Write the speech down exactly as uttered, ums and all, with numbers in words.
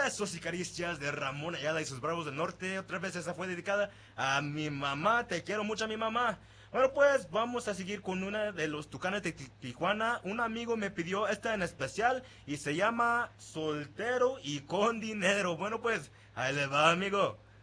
Besos y caricias de Ramón Ayala y sus Bravos del Norte. Otra vez esa fue dedicada a mi mamá. Te quiero mucho a mi mamá. Bueno, pues vamos a seguir con una de los Tucanes de Tijuana. Un amigo me pidió esta en especial y se llama Soltero y con Dinero. Bueno, pues ahí le va, amigo.